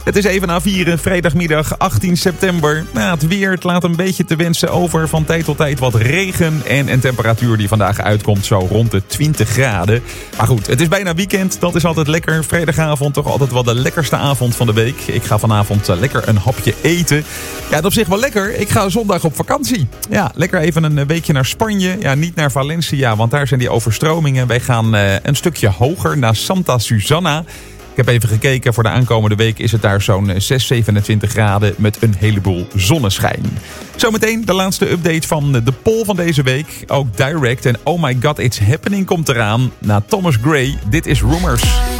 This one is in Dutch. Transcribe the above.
Het is even na 4, vrijdagmiddag 18 september. Het weer het laat een beetje te wensen over. Van tijd tot tijd wat regen en een temperatuur die vandaag uitkomt zo rond de 20 graden. Maar goed, het is bijna weekend. Dat is altijd lekker. Vrijdagavond toch altijd wel de lekkerste avond van de week. Ik ga vanavond lekker een hapje eten. Ja, dat op zich wel lekker. Ik ga zondag op vakantie. Ja, lekker even een weekje naar Spanje. Ja, niet naar Valencia, want daar zijn die overstromingen. Wij gaan een stukje hoger naar Santa Susana. Ik heb even gekeken, voor de aankomende week is het daar zo'n 27 graden met een heleboel zonneschijn. Zometeen de laatste update van de poll van deze week. Ook Direct en Oh My God It's Happening komt eraan. Na Thomas Gray, dit is Rumors.